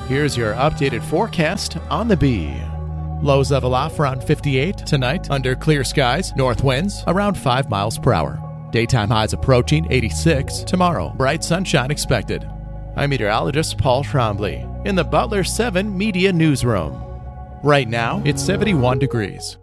Here's your updated forecast on the Bee. Lows level off around 58 tonight under clear skies, north winds around 5 miles per hour. Daytime highs approaching 86 tomorrow. Bright sunshine expected. I'm meteorologist Paul Trombley in the Butler 7 Media Newsroom. Right now, it's 71 degrees.